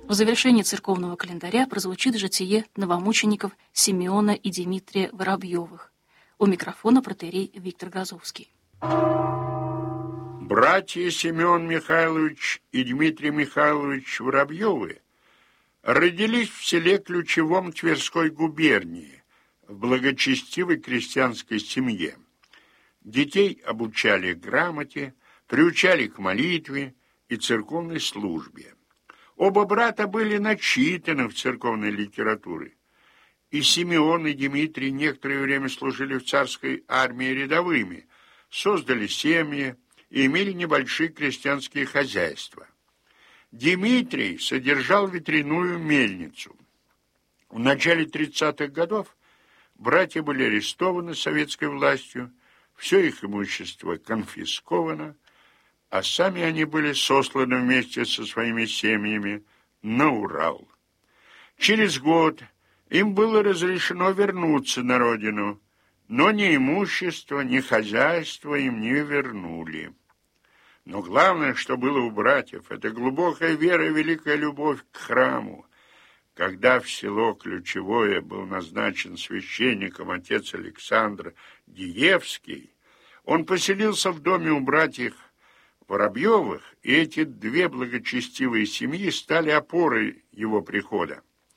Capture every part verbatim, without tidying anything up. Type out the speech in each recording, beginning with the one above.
В завершении церковного календаря прозвучит житие новомучеников Симеона и Дмитрия Воробьевых. У микрофона протоиерей Виктор Грозовский. Братья Семен Михайлович и Дмитрий Михайлович Воробьевы родились в селе Ключевом Тверской губернии в благочестивой крестьянской семье. Детей обучали грамоте, приучали к молитве и церковной службе. Оба брата были начитаны в церковной литературе. И Симеон, и Дмитрий некоторое время служили в царской армии рядовыми, создали семьи и имели небольшие крестьянские хозяйства. Дмитрий содержал ветряную мельницу. В начале тридцатых годов братья были арестованы советской властью, все их имущество конфисковано, а сами они были сосланы вместе со своими семьями на Урал. Через год им было разрешено вернуться на родину, но ни имущество, ни хозяйство им не вернули. Но главное, что было у братьев, это глубокая вера и великая любовь к храму. Когда в село Ключевое был назначен священником отец Александр Диевский, он поселился в доме у братьев Воробьевых, и эти две благочестивые семьи стали опорой его прихода.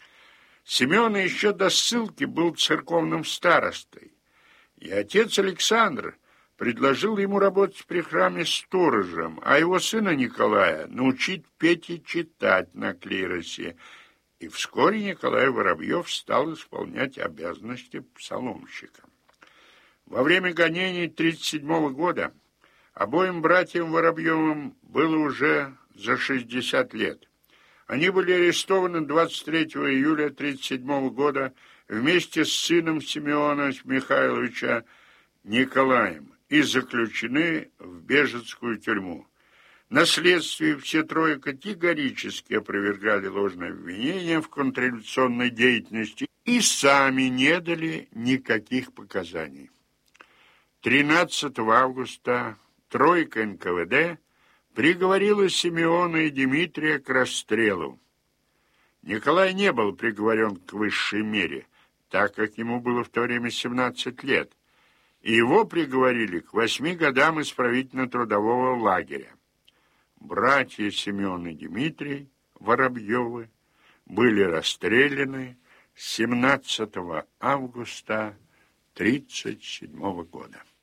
Семен еще до ссылки был церковным старостой, и отец Александр предложил ему работать при храме сторожем, а его сына Николая научить петь и читать на клиросе. И вскоре Николай Воробьев стал исполнять обязанности псаломщика. Во время гонений тридцать седьмого года обоим братьям Воробьевым было уже за шестьдесят лет. Они были арестованы двадцать третьего июля тридцать седьмого года вместе с сыном Симеона Михайловича Николаем и заключены в Бежецкую тюрьму. На следствии все трое категорически опровергали ложное обвинение в контрреволюционной деятельности и сами не дали никаких показаний. тринадцатого августа тройка эн ка вэ дэ приговорила Симеона и Дмитрия к расстрелу. Николай не был приговорен к высшей мере, так как ему было в то время семнадцать лет, и его приговорили к восьми годам исправительно-трудового лагеря. Братья Семен и Дмитрий Воробьевы были расстреляны семнадцатого августа тридцать седьмого года.